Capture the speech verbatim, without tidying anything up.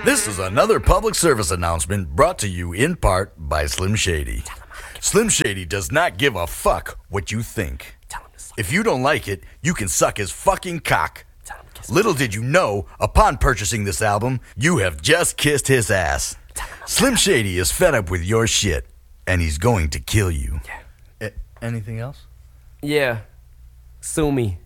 This is another public service announcement brought to you in part by Slim Shady. Slim Shady does not give a fuck what you think. If you don't like it, you can suck his fucking cock. Little did you know, upon purchasing this album, you have just kissed his ass. Slim Shady is fed up with your shit, and he's going to kill you. Yeah. A- anything else? Yeah. Sue me.